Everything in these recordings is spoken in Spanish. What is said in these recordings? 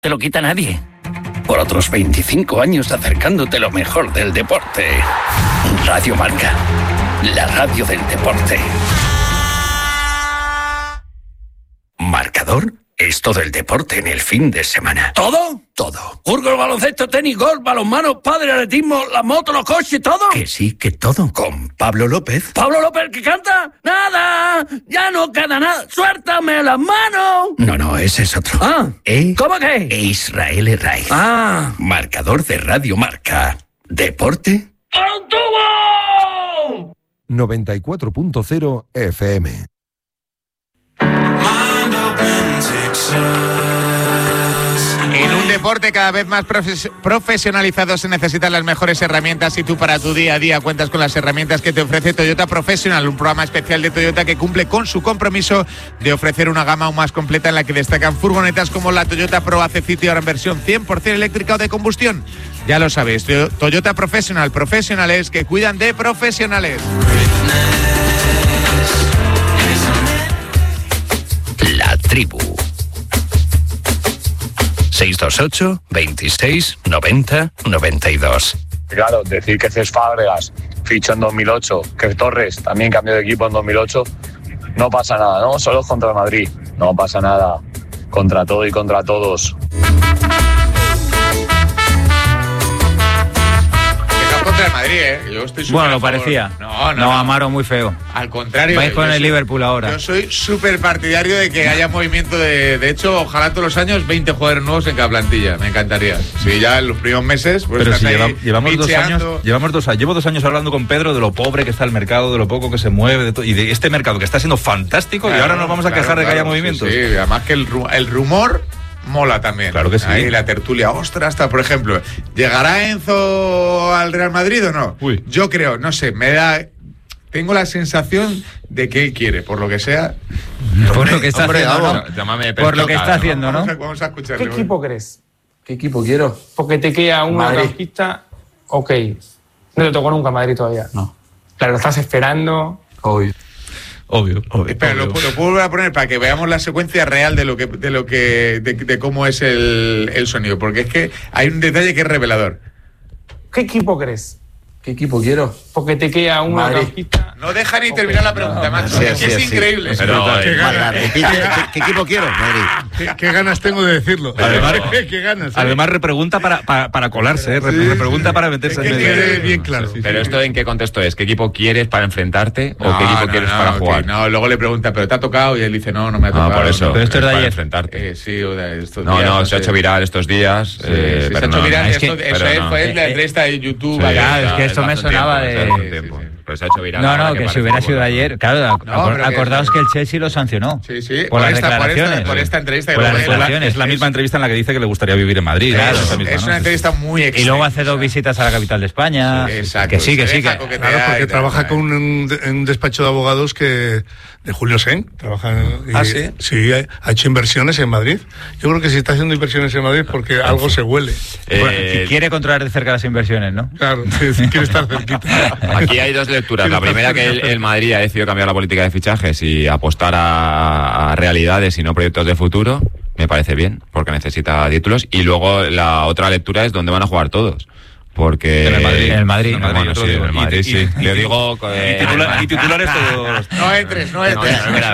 te lo quita nadie. Por otros 25 años acercándote lo mejor del deporte. Radio Marca, la radio del deporte. Marcador es todo el deporte en el fin de semana. ¿Todo? Todo. Fútbol, baloncesto, tenis, golf, balonmano, pádel, atletismo, las motos, los coches, ¿todo? Que sí, que todo. Con Pablo López. ¿Pablo López que canta? ¡Nada! ¡Ya no queda nada! ¡Suéltame las manos! No, ese es otro. Ah, ¿cómo que? Israel Herraiz. Ah. Marcador de Radio Marca. ¿Deporte? ¡Al tubo! 94.0 FM. En un deporte cada vez más profesionalizado se necesitan las mejores herramientas y tú para tu día a día cuentas con las herramientas que te ofrece Toyota Professional, un programa especial de Toyota que cumple con su compromiso de ofrecer una gama aún más completa en la que destacan furgonetas como la Toyota Pro AC City ahora en versión 100% eléctrica o de combustión. Ya lo sabéis, Toyota Professional, profesionales que cuidan de profesionales. La tribu. 628 26 90 92. Claro, decir que Cesc Fábregas fichó en 2008, que Torres también cambió de equipo en 2008, no pasa nada, ¿no? Solo es contra el Madrid, no pasa nada, contra todo y contra todos. Contra el Madrid, Yo estoy bueno, lo parecía. No, Amaro muy feo. Al contrario. Vais con el Liverpool ahora. Yo soy súper partidario de que haya movimiento de hecho, ojalá todos los años 20 jugadores nuevos en cada plantilla. Me encantaría. Sí, ya en los primeros meses. Pues pero si llevamos 2 años. Llevo 2 años hablando con Pedro de lo pobre que está el mercado, de lo poco que se mueve, y de este mercado que está siendo fantástico, y ahora nos vamos a quejar de que haya movimientos. Sí, además que el rumor mola también. Claro que sí. Ahí la tertulia, ostras, hasta por ejemplo, ¿llegará Enzo al Real Madrid o no? Uy. Yo creo, no sé, tengo la sensación de que él quiere, por lo que sea. Por lo que está haciendo, ¿no? Llámame por lo que está haciendo, ¿no? Vamos a escucharle. ¿Qué equipo crees? ¿Qué equipo quiero? Porque te queda una conquista, ok. No te tocó nunca Madrid todavía. No. Claro, lo estás esperando. Obvio. Pero lo puedo volver a poner para que veamos la secuencia real de cómo es el sonido, porque es que hay un detalle que es revelador. ¿Qué equipo crees? ¿Qué equipo quiero? Porque te queda una Madrid. conquista. No deja ni terminar la pregunta, macho. Es increíble. Pero, ¿Qué equipo quiero? Madrid. ¿Qué ganas tengo de decirlo? Además, ¿Qué ganas? Además repregunta para colarse, repregunta para meterse en medio. Quede bien claro. Pero esto ¿en qué contexto es? ¿Qué equipo quieres para enfrentarte o qué equipo quieres para jugar? No, luego le pregunta, ¿pero te ha tocado? Y él dice, no me ha tocado. Por eso. Pero esto es de para ayer. enfrentarte. Sí, o de estos días. No, se ha hecho viral estos días. Se ha hecho viral. Eso fue la entrevista de YouTube. Claro, es que esto me sonaba de... Pero se ha hecho viral. No, que si hubiera sido ayer. Claro, acordaos que el Chelsea lo sancionó. Sí. Por las declaraciones. Por esta entrevista. Por las declaraciones. Es la misma entrevista en la que dice que le gustaría vivir en Madrid. Claro, es una entrevista muy extensa. Y luego hace 2 visitas a la capital de España. Exacto. Que sí. Claro, porque trabaja con un despacho de abogados de Julio Sen. ¿Sí? Sí, ha hecho inversiones en Madrid. Yo creo que si está haciendo inversiones en Madrid porque algo se huele. Quiere controlar de cerca las inversiones, ¿no? Claro, quiere estar cerquita. Aquí hay 2 lecturas. La primera, que el Madrid ha decidido cambiar la política de fichajes y apostar a realidades y no proyectos de futuro. Me parece bien, porque necesita títulos. Y luego la otra lectura es dónde van a jugar todos. Porque en el Madrid. En el Madrid, sí. Le digo y titulares todos. No entres. Es una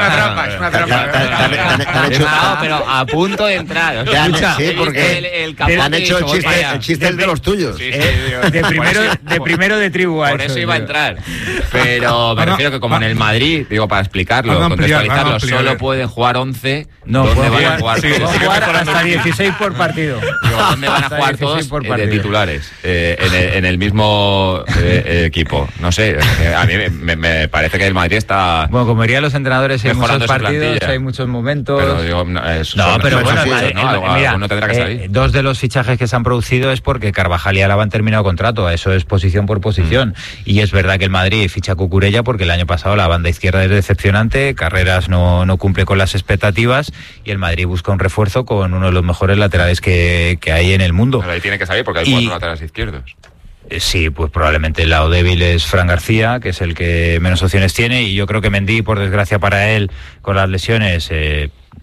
trampa. Pero a punto de entrar. Sí, porque han hecho el chiste de los tuyos. De primero de tribu. Por eso iba a entrar. Pero me refiero que como en el Madrid, digo, para explicarlo, contextualizarlo, solo pueden jugar 11. No, ¿dónde van a jugar todos? Jugar hasta 16 por partido. Digo, ¿dónde van a jugar todos de titulares? En el mismo equipo. No sé, a mí me parece que el Madrid está... Bueno, como dirían los entrenadores, hay muchos partidos, hay muchos momentos... Pero digo, pero bueno, mira, uno tendrá que salir. 2 de los fichajes que se han producido es porque Carvajal y Alaba han terminado contrato. Eso es posición por posición. Y es verdad que el Madrid ficha a Cucurella porque el año pasado la banda izquierda es decepcionante, Carreras no cumple con las expectativas y el Madrid busca un refuerzo con uno de los mejores laterales que hay en el mundo. Pero ahí tiene que salir porque hay 4 laterales izquierdos. Sí, pues probablemente el lado débil es Fran García, que es el que menos opciones tiene, y yo creo que Mendy, por desgracia para él, con las lesiones,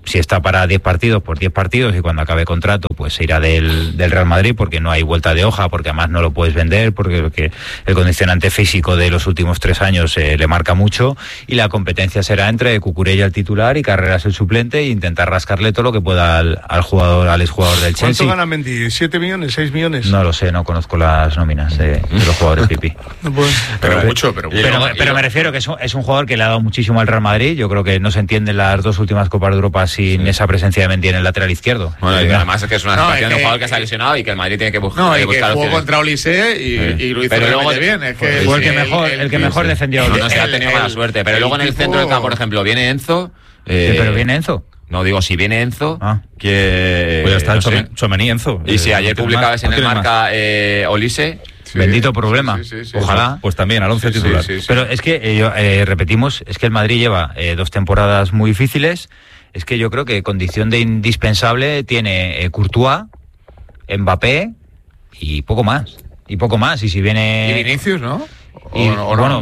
si está para 10 partidos, pues 10 partidos, y cuando acabe contrato pues se irá del Real Madrid, porque no hay vuelta de hoja, porque además no lo puedes vender, porque el condicionante físico de los últimos 3 años le marca mucho, y la competencia será entre Cucurella el titular y Carreras el suplente, e intentar rascarle todo lo que pueda al exjugador del Chelsea. ¿Cuánto gana Mendy? ¿7 millones? ¿6 millones? No lo sé, no conozco las nóminas de los jugadores pipí. Pero mucho, pero me refiero que es un jugador que le ha dado muchísimo al Real Madrid. Yo creo que no se entienden las 2 últimas Copas de Europa sin esa presencia de Mendy en el lateral izquierdo. Bueno, y además es que es una situación de un jugador que se ha lesionado y que el Madrid tiene que buscar. No, y que jugó contra Olise y lo hizo realmente bien. Es que fue el que mejor defendió. No se ha tenido mala suerte, pero luego en el centro del campo, por ejemplo, viene Enzo. ¿Pero viene Enzo? No, digo, si viene Enzo, que... Pues está Tchouaméni, Enzo. Y si ayer publicabas en el Marca Olise... Bendito problema. Ojalá. Pues también al 11 titular. Pero es que, repetimos, es que el Madrid lleva 2 temporadas muy difíciles. Es que yo creo que condición de indispensable tiene Courtois, Mbappé y poco más. Y si viene... Y Vinicius, ¿no? No,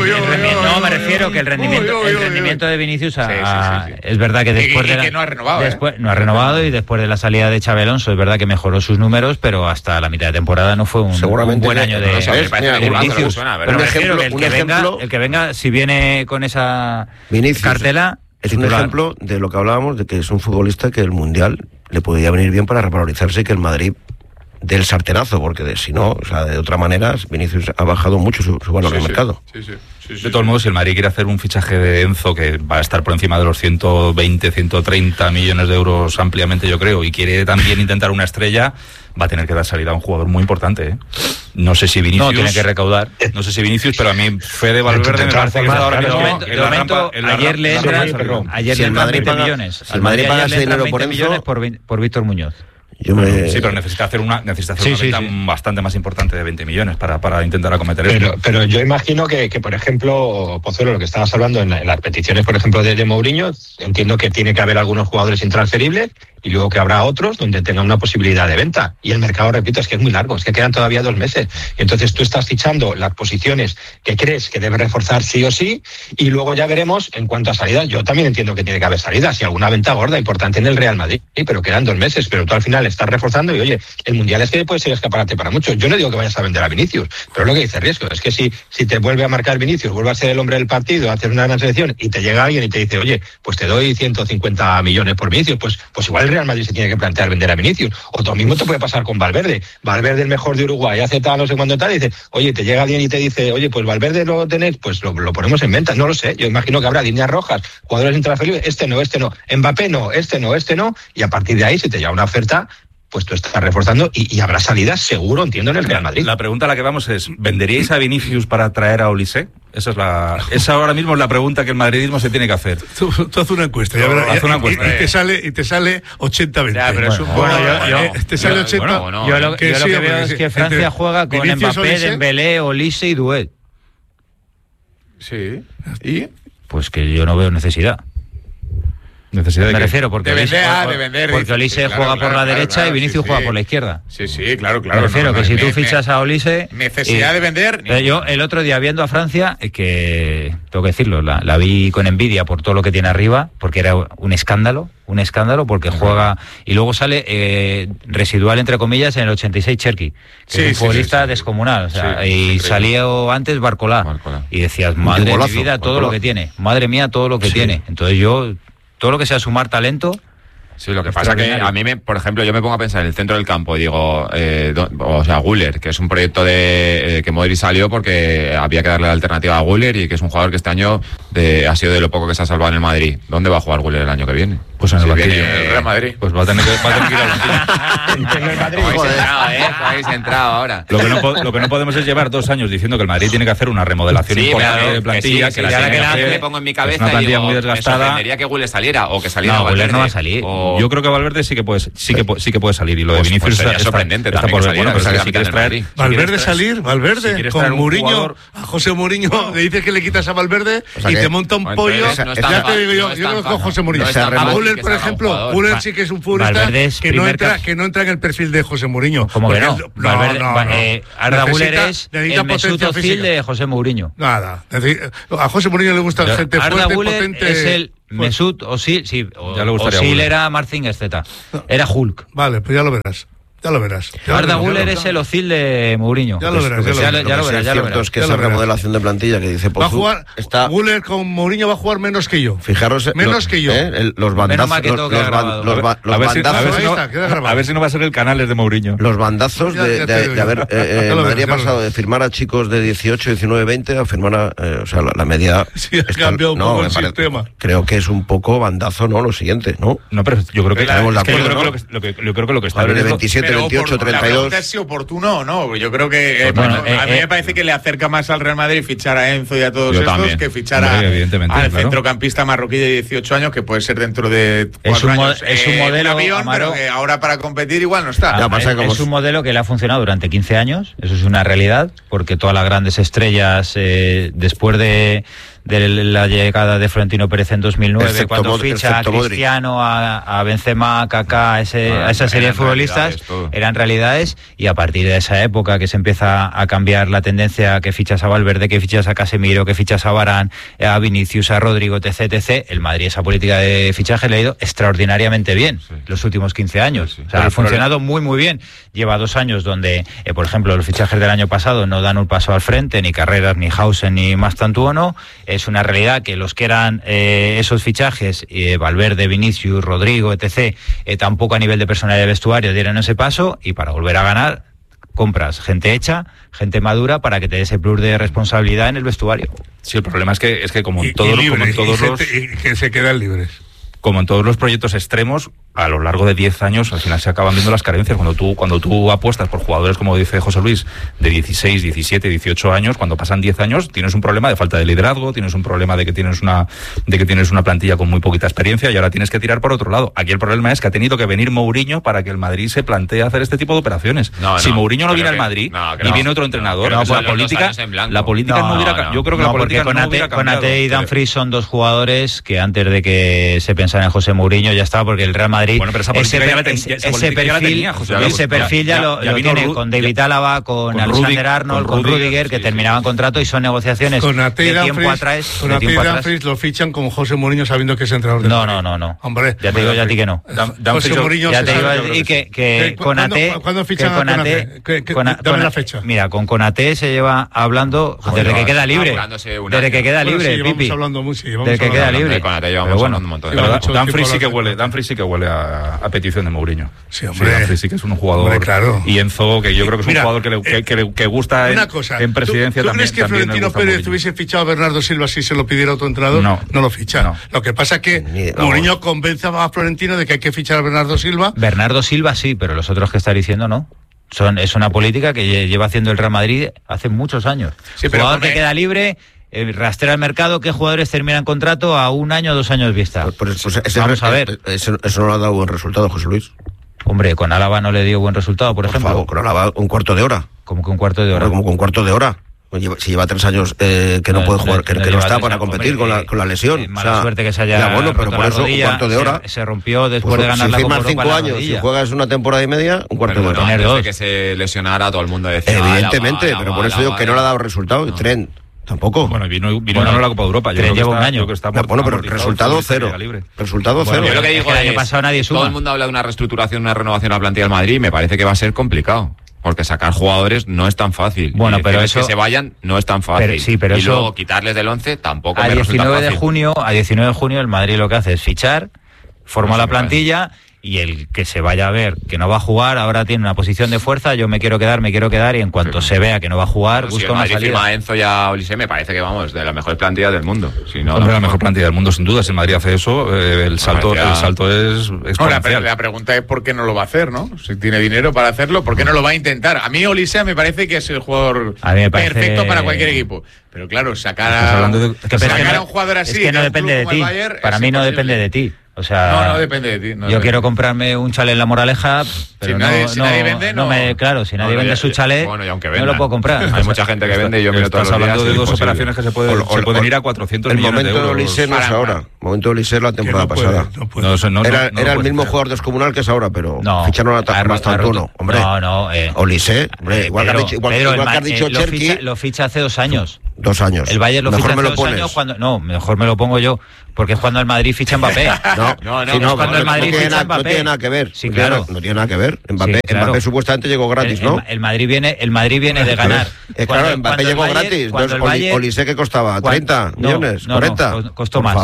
me refiero que el rendimiento de Vinicius es verdad que después que no ha renovado. No ha renovado, y después de la salida de Xabi Alonso es verdad que mejoró sus números, pero hasta la mitad de temporada no fue un buen año de Vinicius. Pero me refiero que el que venga, si viene con esa cartela... Es un ejemplo de lo que hablábamos, de que es un futbolista que el Mundial le podría venir bien para revalorizarse, que el Madrid del sartenazo, porque si no, o sea, de otra manera, Vinicius ha bajado mucho su valor de mercado. De todos modos, si el Madrid quiere hacer un fichaje de Enzo que va a estar por encima de los 120, 130 millones de euros ampliamente, yo creo, y quiere también intentar una estrella, va a tener que dar salida a un jugador muy importante, ¿eh? No sé si Vinicius... No, tiene que recaudar. No sé si Vinicius, pero a mí Fede Valverde me parece que está ahora mismo de momento, ayer le entran 20 millones. Al Madrid paga ese dinero por Enzo, por Víctor Muñoz. Sí, pero necesita hacer una venta bastante más importante de 20 millones para intentar acometer esto. Pero yo imagino que, por ejemplo, Pozuelo, lo que estabas hablando en las peticiones, por ejemplo, de Mourinho, entiendo que tiene que haber algunos jugadores intransferibles y luego que habrá otros donde tenga una posibilidad de venta. Y el mercado, repito, es que es muy largo, es que quedan todavía 2 meses. Y entonces tú estás fichando las posiciones que crees que debe reforzar sí o sí, y luego ya veremos en cuanto a salidas. Yo también entiendo que tiene que haber salidas y alguna venta gorda importante en el Real Madrid, pero quedan 2 meses, pero tú al final estás reforzando y oye, el Mundial es que puede ser escaparate para muchos. Yo no digo que vayas a vender a Vinicius, pero lo que dice riesgo es que si te vuelve a marcar Vinicius, vuelve a ser el hombre del partido, hacer una gran selección y te llega alguien y te dice, oye, pues te doy 150 millones por Vinicius, pues igual el Real Madrid se tiene que plantear vender a Vinicius. O lo mismo te puede pasar con Valverde, el mejor de Uruguay, hace tal, no sé cuándo tal, y dice, oye, te llega alguien y te dice, oye, pues Valverde lo tenéis, pues lo ponemos en venta, no lo sé, yo imagino que habrá líneas rojas, jugadores intransferibles, este no, Mbappé no, este no, y a partir de ahí, si te llega una oferta, pues tú estás reforzando y habrá salidas seguro, entiendo, en el Real Madrid. La pregunta a la que vamos es, ¿venderíais a Vinicius para traer a Olise? Esa ahora mismo es la pregunta que el madridismo se tiene que hacer. Tú haz una encuesta, y te sale 80-20. Ya, pero te sale 80. Yo lo que veo es que Francia juega con Mbappé, Dembélé, Olise y Doué. Sí. ¿Y? Pues que yo no veo necesidad. Me refiero porque Olise juega por la derecha y Vinicius juega por la izquierda. Sí, claro. Me refiero que si tú fichas a Olise... Necesidad de vender... Yo el otro día viendo a Francia, que tengo que decirlo, la vi con envidia por todo lo que tiene arriba, porque era un escándalo, porque juega... Y luego sale residual, entre comillas, en el 86 Cherki, que es un futbolista descomunal. O sea, y salió antes Barcolá. Y decías, madre de mi vida, todo lo que tiene. Madre mía, todo lo que tiene. Entonces yo... Todo lo que sea sumar talento... Sí, lo que pasa que a mí, por ejemplo, yo me pongo a pensar en el centro del campo y digo, Güler, que es un proyecto que Modric salió porque había que darle la alternativa a Güler y que es un jugador que este año ha sido de lo poco que se ha salvado en el Madrid. ¿Dónde va a jugar Güler el año que viene? Pues en el banquillo. El Real Madrid. Pues va a tener que ir al banquillo. Habéis entrado ahora. Lo que no podemos es llevar 2 años diciendo que el Madrid tiene que hacer una remodelación importante de plantilla. Que la le pongo en mi cabeza y digo, muy desgastada. Me sorprendería que Güler saliera o que saliera Valverde. Güler no va a salir. Yo creo que Valverde sí que puede salir, y lo de Vinicius sería sorprendente está también. Bueno, pero si quieres traer Valverde con Mourinho, a José Mourinho le dices que le quitas a Valverde y te monta un pollo. Ya te digo yo conozco a José Mourinho. A Güler, por ejemplo, Güler sí que es un futbolista que no entra en el perfil de José Mourinho. ¿Cómo que no? Arda Güler es el Mesut Özil de José Mourinho. Nada. A José Mourinho le gusta gente fuerte, potente. Es el Mesut Özil, sí, Ya le gustaría Özil Güler. era Marcin Z. Era Hulk. Vale, pues ya lo verás. Ya lo verás. Arda Güler es el Özil de Mourinho. Ya lo verás. Ya lo verás. Cierto es que esa remodelación de plantilla que dice Va a Pozu jugar, está... Guller con Mourinho va a jugar menos que yo. Fijaros, menos que yo. Los bandazos, a ver si no va a ser el Canales de Mourinho. Los bandazos de haber Madrid ha pasado de firmar a chicos de 18, 19, 20 a firmar a, o sea, la media. Sí, ha cambiado un poco el sistema. Creo que es un poco bandazo, ¿no? Lo siguiente, ¿no? No, pero yo creo que estaremos de acuerdo, yo creo que lo que está de 27, 28, 32. La pregunta es si oportuno o no. Yo creo que a mí me parece que le acerca más al Real Madrid fichar a Enzo y a todos estos también. Que fichar al centrocampista marroquí de 18 años, que puede ser dentro de 4 años. Es un modelo, avión, Amaro, pero que ahora para competir igual no está. Es un modelo que le ha funcionado durante 15 años, eso es una realidad, porque todas las grandes estrellas, después de la llegada de Florentino Pérez en 2009, cuando ficha a Cristiano, a Benzema, a Kaká, a esa serie de futbolistas, eran realidades, y a partir de esa época que se empieza a cambiar la tendencia, que fichas a Valverde, que fichas a Casemiro, que fichas a Varane, a Vinicius, a Rodrigo, etc., el Madrid esa política de fichaje le ha ido extraordinariamente bien los últimos 15 años. O sea, ha funcionado muy muy bien. Lleva 2 años donde, por ejemplo, los fichajes del año pasado no dan un paso al frente, ni Carreras, ni Hausen, ni Mastantuono. Es una realidad que los que eran esos fichajes, Valverde, Vinicius, Rodrigo, etc., tampoco a nivel de personalidad de vestuario dieron ese paso, y para volver a ganar compras gente hecha, gente madura, para que te dé ese plus de responsabilidad en el vestuario. Sí, el problema es que como en todos los que se quedan libres. Como en todos los proyectos extremos, a lo largo de 10 años al final se acaban viendo las carencias. Cuando tú apuestas por jugadores, como dice José Luis, de 16, 17, 18 años, cuando pasan 10 años tienes un problema de falta de liderazgo, tienes un problema de que tienes una plantilla con muy poquita experiencia, y ahora tienes que tirar por otro lado. Aquí el problema es que ha tenido que venir Mourinho para que el Madrid se plantee hacer este tipo de operaciones. Si Mourinho no viene al Madrid y viene otro entrenador, la política no hubiera. Yo creo que la política no hubiera cambiado. Konate y Dumfries son dos jugadores que antes de que se pensara en José Mourinho ya estaba, porque el Real Madrid, bueno, pero esa política ese perfil ya lo tiene con David Álava, con Alexander Arnold, con Rudiger, que terminaban contrato, y son negociaciones de tiempo atrás. Konate y Dumfries lo fichan con José Mourinho sabiendo que es entrenador del Madrid. No. Hombre, ya te digo yo a ti que no. José Mourinho ya te digo, y que Konate, ¿cuándo fichan a Konate? Dame la fecha. Mira, con Konate se lleva hablando desde que queda libre. Desde que queda libre, Pipi. Desde que queda libre. Pero bueno, un montón de Dumfries sí que huele a petición de Mourinho. Sí, hombre. Dumfries sí que es un jugador. Hombre, claro. Y Enzo, que yo creo que es un jugador que gusta en presidencia ¿tú también. ¿Tú crees que Florentino Pérez hubiese fichado a Bernardo Silva si se lo pidiera otro entrenador? No lo ficha. No. Lo que pasa es que Mourinho convence a Florentino de que hay que fichar a Bernardo Silva. Bernardo Silva sí, pero los otros que está diciendo no. Es una política que lleva haciendo el Real Madrid hace muchos años. Sí, jugador que queda libre, rastrea el mercado, ¿qué jugadores terminan contrato a 1 año, 2 años vista? Vamos a ver. Eso no le ha dado buen resultado, José Luis. Hombre, con Álava no le dio buen resultado, por ejemplo. Favor, con Álava un cuarto de hora. ¿Cómo que un cuarto de hora? Como con un cuarto de hora. Si lleva 3 años que no puede jugar, que no está para competir con la lesión. Mala suerte que se haya bueno, pero por eso rodilla, un cuarto de hora. Se rompió después de ganar la Copa Europa. Si firmas 5 años, si juegas una temporada y media, un cuarto de hora. Antes de que se lesionara, todo el mundo decía. Evidentemente, pero por eso digo que no le ha dado resultado. Y Trent tampoco. Bueno, vino a la Copa Europa. Trent lleva un año. Bueno, pero resultado cero. Resultado cero. Yo lo que digo es que el año pasado nadie suma. Todo el mundo habla de una reestructuración, una renovación a la plantilla del Madrid, y me parece que va a ser complicado. Porque sacar jugadores no es tan fácil. Bueno, pero eso que se vayan no es tan fácil. Pero y eso, luego quitarles del 11 tampoco me resulta fácil. A 19 de junio el Madrid lo que hace es fichar, forma la plantilla, y el que se vaya a ver que no va a jugar ahora tiene una posición de fuerza. Yo me quiero quedar, y en cuanto se vea que no va a jugar, busca una salida. Si el Madrid firma a Enzo y a Olise, me parece que vamos de la mejor plantilla del mundo. Si no, la mejor plantilla del mundo, sin duda. Si el Madrid hace eso, el salto es exponencial. La pregunta es por qué no lo va a hacer, ¿no? Si tiene dinero para hacerlo, ¿por qué no lo va a intentar? A mí Olise me parece que es el jugador perfecto para cualquier equipo. Pero claro, sacar a un jugador así, es que no depende de ti. Para mí no depende de ti. O sea, no depende de ti. Yo quiero comprarme un chalet en La Moraleja, pero si nadie vende, claro, si nadie vende su chalet, bueno, y aunque no lo puedo comprar. Hay mucha gente que vende y yo miro todos los días. Estás hablando de dos operaciones que se pueden ir a 400 millones de euros. El momento de Olise no es ahora. El momento de Olise es la temporada pasada. Era el mismo jugador descomunal que es ahora, pero ficharon a Mastantuono. Hombre, Olise, igual que has dicho Cherki. Lo ficha hace 2 años. 2 años. El Bayern lo ficha hace 2 años mejor me lo pongo yo. Porque es cuando el Madrid ficha Mbappé. Cuando el Madrid ficha Mbappé. No tiene nada que ver. Sí, claro. No tiene nada que ver. Mbappé supuestamente llegó gratis, ¿no? El Madrid viene de ganar. Claro, Mbappé llegó gratis. Entonces, Olise, ¿qué costaba? ¿30 millones? ¿40? Costó más.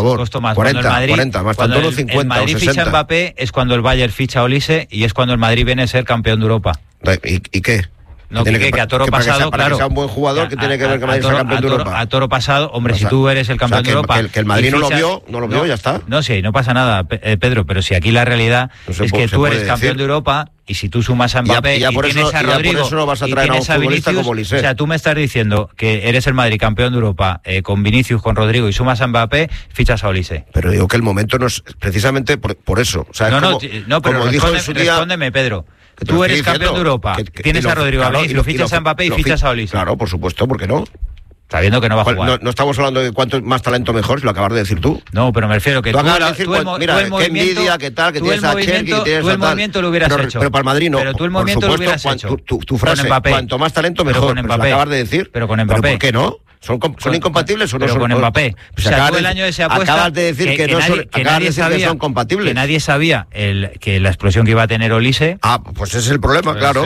40, más tanto los 50 el Madrid o 60. Ficha Mbappé es cuando el Bayern ficha a Olise y es cuando el Madrid viene a ser campeón de Europa. ¿Y qué? No, que a toro pasado, para claro. Que sea un buen jugador, que tiene que ver que Madrid sea campeón de Europa. A toro pasado, hombre, si tú eres el campeón de Europa. Que el Madrid no lo vio, ya está. No, sí, no pasa nada, Pedro, pero si aquí la realidad es que tú eres campeón de Europa y si tú sumas a Mbappé y tienes a Rodrigo por eso no vas a traer a un futbolista como Olise. O sea, tú me estás diciendo que eres el Madrid campeón de Europa con Vinicius, con Rodrigo y sumas a Mbappé, fichas a Olise. Pero digo que el momento no es precisamente por eso. O sea, pero respóndeme, Pedro. Tú eres campeón de Europa, tienes a Rodrigo y lo fichas a Mbappé y fichas a Olise. Claro, por supuesto, ¿por qué no? Sabiendo que no va a jugar. No estamos hablando de cuánto más talento mejor, si lo acabas de decir tú. No, pero me refiero que tú acabas de decir, mira, qué envidia, qué tal, que tienes a Cherki, que tienes a tal. Tú el movimiento lo hubieras hecho. Pero para el Madrid no. Pero tú el movimiento lo hubieras hecho. Tu frase, cuanto más talento mejor, pero lo acabas de decir. Pero con Mbappé. ¿Pero por qué no? ¿Son incompatibles o no son? Con Mbappé. O sea, el año de esa apuesta, acabas de decir que nadie sabía que son compatibles. Que nadie sabía que la explosión que iba a tener Olise. Pues ese es el problema, claro.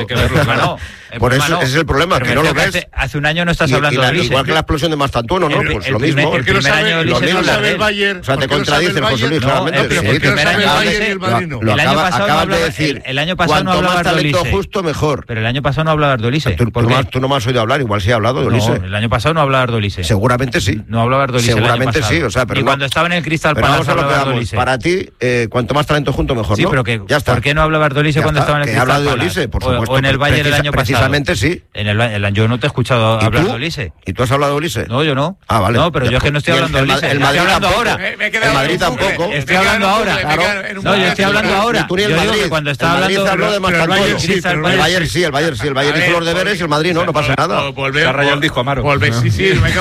Por eso ese es el problema, que no lo ves. Hace un año no estás hablando de Olise. Igual que la explosión de Mastantuono, ¿no? Pues lo mismo. ¿Por qué no sabe el Bayern? O sea, te contradices, José Luis, claramente. ¿Por qué no sabe el Bayern y el Madrid no? Lo acabas de decir. El año pasado no hablabas de Olise. Cuanto más talento justo, mejor. Pero el año pasado no hablabas de Olise. Tú no me has oído hablar, igual sí he hablado de Olise. El año pasado no hablabas de Olise. Seguramente sí. No hablabas de Olise. Seguramente sí, o sea, pero y cuando estaba en el Crystal Palace hablabas de Olise. Para ti, cuanto más talento junto, mejor, sí, ¿no? pero que, ¿por qué no hablabas de Olise cuando estaba en el Crystal Palace? He hablado de Olise, por supuesto. O en el Bayern el año pasado. Precisamente sí. Yo no te he escuchado hablar de Olise. ¿Y tú has hablado de Olise? No, yo no. Ah, vale. No, pero yo es que no estoy hablando de Olise. El Madrid hablando ahora. El Madrid tampoco. Estoy hablando ahora. No, yo estoy hablando ahora. Tú ni el Madrid. Cuando estaba hablando habló de Mastantuono. El Bayern sí. El Bayern hizo los deberes y el Madrid no pasa nada. Se ha rayado el disco Amaro. Sí, me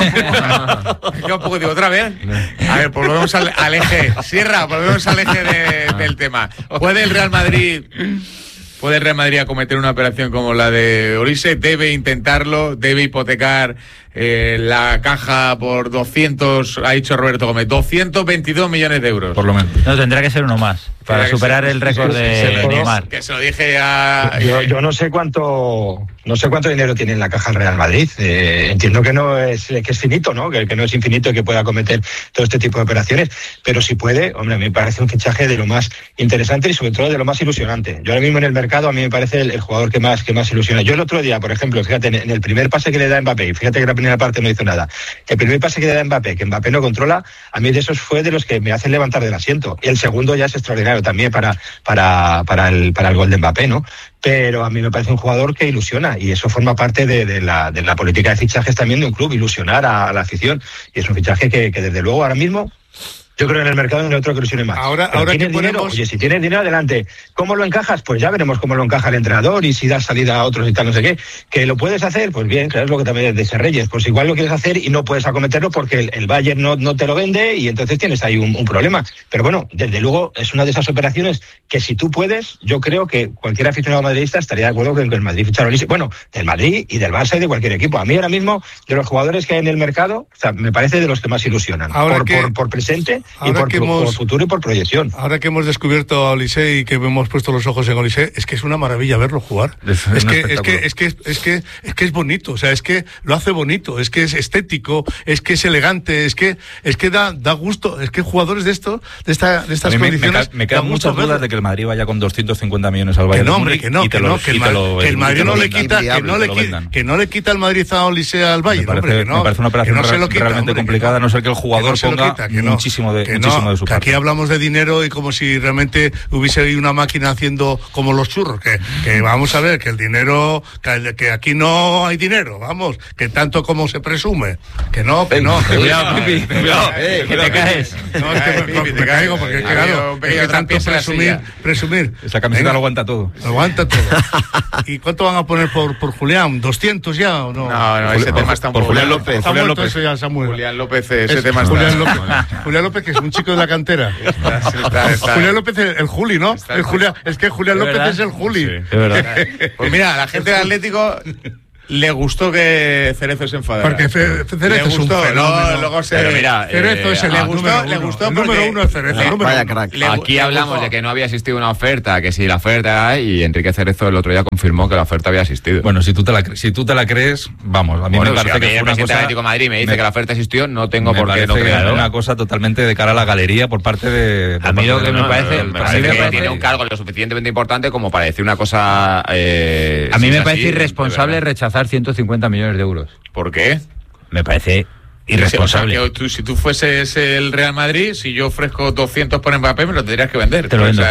queda un poco, digo, otra vez. A ver, pues volvemos al eje. Sierra, volvemos al eje del tema. ¿Puede el Real Madrid acometer una operación como la de Olise? ¿Debe intentarlo? ¿Debe hipotecar la caja por 200, ha dicho Roberto Gómez, 222 millones de euros? Por lo menos. No, tendrá que ser uno más para superar el récord de Neymar. Que se lo dije a... Yo no sé cuánto dinero tiene en la caja el Real Madrid. Entiendo que no es que es finito, ¿no? Que no es infinito y que pueda cometer todo este tipo de operaciones, pero si puede, hombre, me parece un fichaje de lo más interesante y sobre todo de lo más ilusionante. Yo ahora mismo en el mercado a mí me parece el jugador que más ilusiona. Yo el otro día, por ejemplo, fíjate, en el primer pase que le da Mbappé, y fíjate que la primera parte no hizo nada, el primer pase que le da Mbappé, que Mbappé no controla, a mí de esos fue de los que me hacen levantar del asiento. Y el segundo ya es extraordinario también para el gol de Mbappé, ¿no? Pero a mí me parece un jugador que ilusiona y eso forma parte de la política de fichajes también de un club, ilusionar a la afición, y es un fichaje que desde luego ahora mismo yo creo que en el mercado no hay otro que ilusione más. Ahora ¿tienes dinero? Oye, si tienes dinero, adelante. ¿Cómo lo encajas? Pues ya veremos cómo lo encaja el entrenador y si das salida a otros y tal, no sé qué. ¿Que lo puedes hacer? Pues bien, claro, es lo que también dice Reyes. Pues igual lo quieres hacer y no puedes acometerlo porque el Bayern no te lo vende y entonces tienes ahí un problema. Pero bueno, desde luego es una de esas operaciones que si tú puedes, yo creo que cualquier aficionado madridista estaría de acuerdo con que el Madrid fichara a Olise. Bueno, del Madrid y del Barça y de cualquier equipo. A mí ahora mismo, de los jugadores que hay en el mercado, o sea, me parece de los que más ilusionan. Por presente y por futuro y por proyección. Ahora que hemos descubierto a Olise y que hemos puesto los ojos en Olise, es que es una maravilla verlo jugar. Es que es bonito, o sea, es que lo hace bonito, es que es estético, es que es elegante, es que da gusto, es que jugadores de estas condiciones me quedan muchas dudas de que el Madrid vaya con 250 millones al Bayern. Que el Madrid no le quita el Madrid a Olise al Bayern. Me parece una operación realmente complicada, a no ser que el jugador ponga muchísimo muchísimo de su parte. Aquí hablamos de dinero y como si realmente hubiese una máquina haciendo como los churros, que vamos a ver, que el dinero, que aquí no hay dinero, vamos, que tanto como se presume, que no. Cuidado, Pipi, cuidado, que te caes. No, es que me caigo porque es que claro, es que tanto presumir. Esa camiseta lo aguanta todo. Lo aguanta todo. ¿Y cuánto van a poner por Julián? ¿200 ya o no? No, ese tema está un poco... Por Julián López. Julián López. Ya, Julián López, ese tema está... Julián López, que es un chico de la cantera. Está. Julián López, el Juli, ¿no? Es que Julián López es el Juli. Sí, es verdad. Pues mira, la gente del Atlético... Le gustó que Cerezo se enfadara. Porque Cerezo es un fenómeno. Luego Pero mira, Cerezo es le gustó el número uno es Cerezo. Vaya crack. Aquí hablamos de que no había existido una oferta, que si la oferta hay, y Enrique Cerezo el otro día confirmó que la oferta había existido. Bueno, si tú te la crees, vamos, a mí me parece que el presidente del Atlético de Madrid me dice que la oferta existió, no tengo por qué no creerlo. Una cosa totalmente de cara a la galería por parte de... A mí lo que me parece... que tiene un cargo lo suficientemente importante como para decir una cosa... a mí me parece irresponsable rechazar 150 millones de euros. ¿Por qué? Me parece irresponsable. O sea, si tú fueses el Real Madrid, si yo ofrezco 200 por Mbappé, me lo tendrías que vender. Te lo vendo.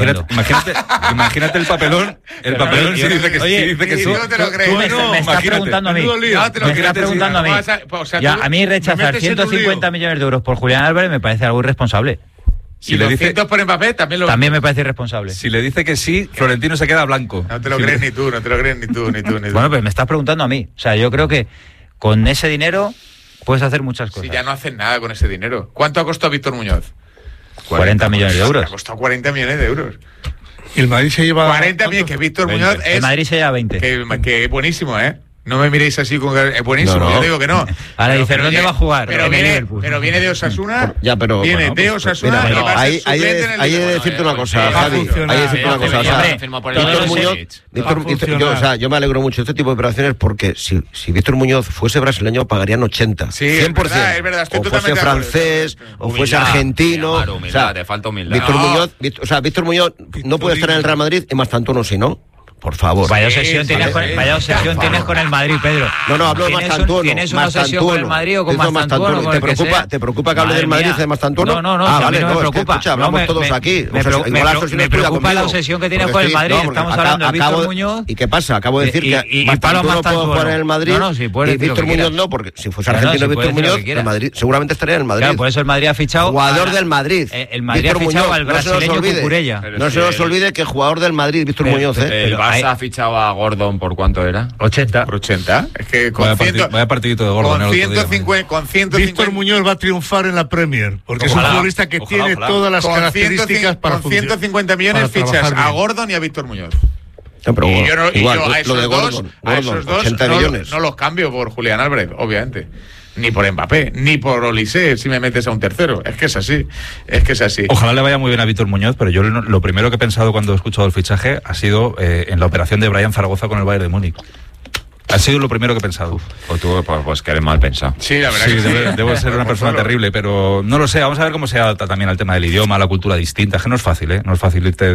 Imagínate el papelón. El papelón si dice que sí. No te lo crees. Tú me estás preguntando a mí. Me estás preguntando a mí. A mí rechazar 150 millones de euros por Julián Álvarez me parece algo irresponsable. Si le 200 por Mbappé, también me parece irresponsable. Si le dice que sí, Florentino se queda blanco. No te lo crees ni tú. Bueno, pues me estás preguntando a mí. O sea, yo creo que con ese dinero puedes hacer muchas cosas. Si ya no hacen nada con ese dinero. ¿Cuánto ha costado Víctor Muñoz? 40 millones de euros. Ha costado 40 millones de euros. Y el Madrid se lleva... 40 millones, que Víctor 20. Muñoz es... El Madrid se lleva 20. Que buenísimo, ¿eh? No me miréis así con es buenísimo, no. Yo digo que no. Ahora dice, ¿dónde va a jugar? Pero viene de Osasuna. Ya, pero viene de Osasuna. Mira, hay de decirte una cosa, Javi. Hay de decirte una cosa. Yo me alegro mucho de este tipo de operaciones porque si Víctor Muñoz fuese brasileño pagarían 80. Sí, 100%. Es verdad, o fuese francés, o fuese argentino. Te falta humildad. Víctor Muñoz no puede estar en el Real Madrid y Mastantuono sí, ¿no? Por favor. Vaya obsesión tienes con el Madrid, Pedro. No, hablo de Mastantuono. ¿Tienes una obsesión con el Madrid o con Mastantuono? ¿Te preocupa que hable del Madrid de Mastantuono? No, vale, no me preocupa. Hablamos todos aquí. Me preocupa la obsesión que tienes con el Madrid. Estamos hablando de Víctor Muñoz. ¿Y qué pasa? Acabo de decir que Mastantuono puede jugar en el Madrid y Víctor Muñoz no, porque si fuese argentino Víctor Muñoz, el Madrid seguramente estaría en el Madrid. Claro, por eso el Madrid ha fichado... Jugador del Madrid. El Madrid ha fichado al brasileño Cucurella. No se nos olvide que jugador del Madrid, Víctor Muñoz. El Barça ha fichado a Gordon, ¿por cuánto era? 80. ¿Por 80? Es que con vaya partidito de Gordon. Con 150... Víctor Muñoz va a triunfar en la Premier, porque es un futbolista que tiene todas las características para con 150 millones fichas a Gordon y a Víctor Muñoz. No, pero y yo a esos dos 80 millones. No los cambio por Julián Álvarez, obviamente. Ni por Mbappé, ni por Olise, si me metes a un tercero. Es que es así. Ojalá le vaya muy bien a Víctor Muñoz, pero yo lo primero que he pensado cuando he escuchado el fichaje ha sido en la operación de Brian Zaragoza con el Bayern de Múnich. Ha sido lo primero que he pensado. O tú, pues que eres mal pensado. Sí, la verdad. Sí, debo ser una persona terrible, pero no lo sé. Vamos a ver cómo se adapta también al tema del idioma, la cultura distinta. Es que no es fácil, ¿eh? No es fácil irte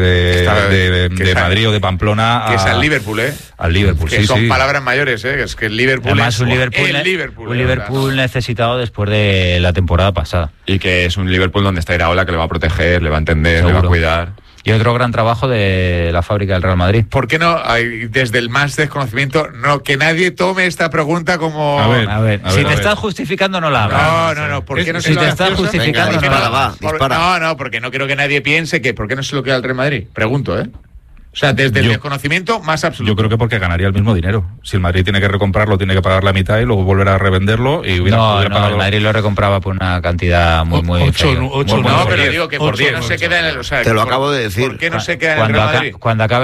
de Madrid o de Pamplona a... Que es al Liverpool, ¿eh? Al Liverpool, que son palabras mayores, ¿eh? Es que el Liverpool además, un Liverpool necesitado después de la temporada pasada. Y que es un Liverpool donde está Iraola, que le va a proteger, le va a entender, le va a cuidar. Y otro gran trabajo de la fábrica del Real Madrid. ¿Por qué no, desde el más desconocimiento, que nadie tome esta pregunta como... A ver. Si te estás justificando, no la hagas. No. ¿Por qué no si te estás justificando, dispara. No, porque no quiero que nadie piense que ¿por qué no se lo queda el Real Madrid? Pregunto, ¿eh? O sea, desde el desconocimiento más absoluto. Yo creo que porque ganaría el mismo dinero. Si el Madrid tiene que recomprarlo, tiene que pagar la mitad y luego volver a revenderlo y hubiera pagado... el Madrid lo recompraba por una cantidad muy... pero digo que por qué no se queda en el... O sea, te lo acabo de decir. ¿Por qué no se queda en el Real Madrid? Cuando acabe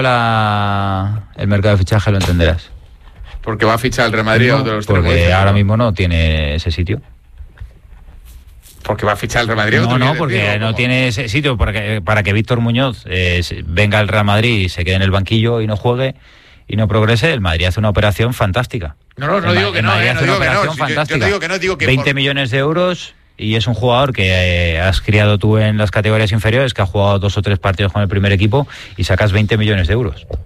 el mercado de fichaje lo entenderás. ¿Porque va a fichar el Real Madrid o de los tres? Porque ahora mismo no tiene ese sitio. ¿Porque va a fichar el Real Madrid? No, porque no tiene ese sitio para que Víctor Muñoz venga al Real Madrid y se quede en el banquillo y no juegue y no progrese. El Madrid hace una operación fantástica. No digo que no. Hace una operación fantástica. Yo digo que 20 millones de euros y es un jugador que has criado tú en las categorías inferiores, que ha jugado 2 o 3 partidos con el primer equipo y sacas 20 millones de euros.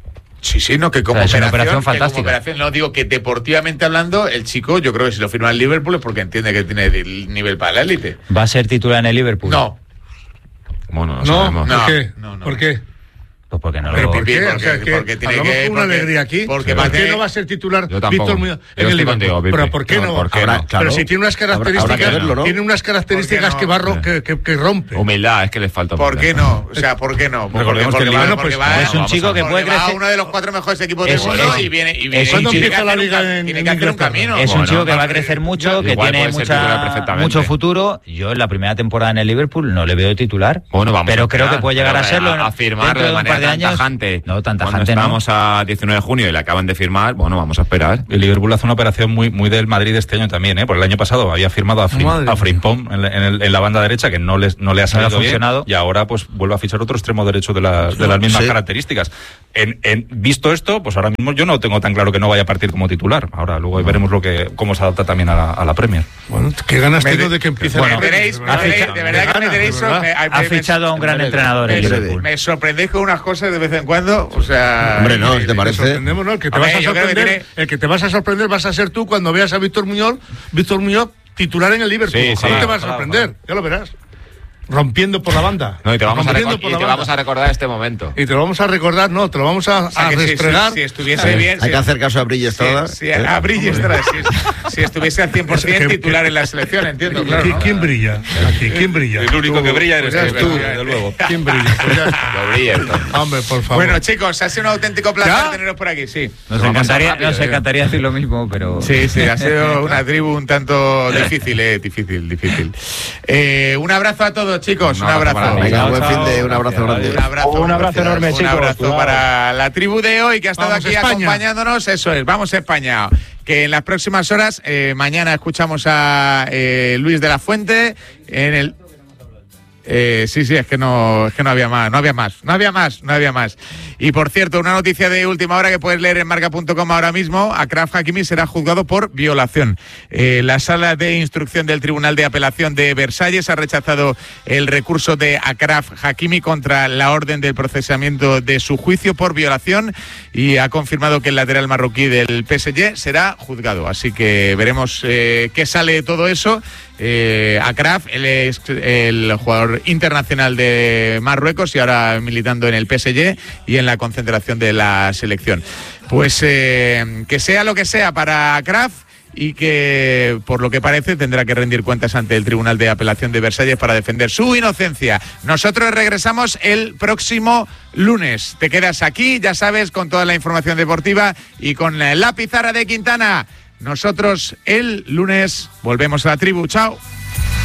Sí, no, que como es una operación fantástica. No digo que deportivamente hablando, el chico, yo creo que si lo firma el Liverpool es porque entiende que tiene el nivel para la élite. ¿Va a ser titular en el Liverpool? No. Bueno, ¿Por qué? ¿Por qué? Pues porque no ¿Pero lo... por qué? Porque tiene hablamos que... con una alegría aquí. ¿Por qué no va a ser titular Víctor Muñoz en el Liverpool? ¿Pero por qué no? Pero si tiene unas características, tiene unas características que rompe. Humildad, es que le falta humildad. ¿Por qué no? O sea, ¿por qué no? Porque es un chico que puede crecer. uno de los 4 mejores equipos del mundo y viene ¿Cuándo empieza la liga en tiene que hacer un camino. Es un chico que va a crecer mucho, que tiene mucho futuro. Yo en la primera temporada en el Liverpool no le veo de titular, pero creo que puede llegar a serlo a firmarlo de manera tan tajante. No, tan tajante. Cuando estamos a 19 de junio y le acaban de firmar, bueno, vamos a esperar. El Liverpool hace una operación muy del Madrid este año también, porque el año pasado había firmado a Frimpong en la banda derecha, que no le ha salido bien, y ahora pues vuelve a fichar otro extremo derecho de las mismas características. Visto esto, pues ahora mismo yo no tengo tan claro que no vaya a partir como titular. Ahora luego veremos cómo se adapta también a la Premier. Bueno, qué ganas tengo de que empiece la Premier. De verdad que me tenéis... Ha fichado a un gran entrenador el Liverpool. Me sorprendéis con unas cosas de vez en cuando, o sea... Hombre, no, ¿te parece? ¿No? El que te vas a sorprender vas a ser tú cuando veas a Víctor Muñoz titular en el Liverpool. No te vas a sorprender, ya lo verás. Rompiendo por la banda. No, y te vamos a recordar este momento. Y te lo vamos a recordar, no, te lo vamos a restregar. Si estuviese bien... Hay que hacer caso a Brillestrada. A Brillestrada, si estuviese al 100% titular en la selección, entiendo, claro. ¿no? ¿Quién brilla? Aquí, ¿quién brilla? El único que brilla eres tú, desde luego. ¿Quién brilla? Hombre, por favor. Bueno, chicos, ha sido un auténtico placer teneros por aquí, sí. Nos encantaría decir lo mismo, pero... Sí, ha sido una tribu un tanto difícil. Un abrazo a todos, chicos, un abrazo. Venga, buen fin de, un abrazo grande. Un abrazo enorme, chicos. Un abrazo para la tribu de hoy que ha estado aquí acompañándonos. Eso es, vamos a España. Que en las próximas horas, mañana escuchamos a Luis de la Fuente en el... Sí, es que no había más. Y por cierto, una noticia de última hora que puedes leer en marca.com ahora mismo: Achraf Hakimi será juzgado por violación. La sala de instrucción del Tribunal de Apelación de Versalles ha rechazado el recurso de Achraf Hakimi contra la orden del procesamiento de su juicio por violación y ha confirmado que el lateral marroquí del PSG será juzgado. Así que veremos qué sale de todo eso. Achraf, él es el jugador internacional de Marruecos y ahora militando en el PSG y en la concentración de la selección. Pues que sea lo que sea para Achraf y que, por lo que parece, tendrá que rendir cuentas ante el Tribunal de Apelación de Versalles para defender su inocencia. Nosotros regresamos el próximo lunes. Te quedas aquí, ya sabes, con toda la información deportiva y con la pizarra de Quintana. Nosotros el lunes volvemos a la tribu. Chao.